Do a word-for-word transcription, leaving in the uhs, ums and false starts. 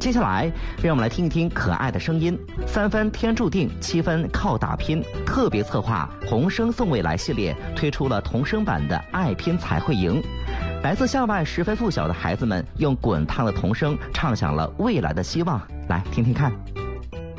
接下来，让我们来听一听可爱的声音。三分天注定，七分靠打拼。特别策划童声送未来系列推出了童声版的爱拼才会赢。来自校外十分附小的孩子们用滚烫的童声唱响了未来的希望，来听听看。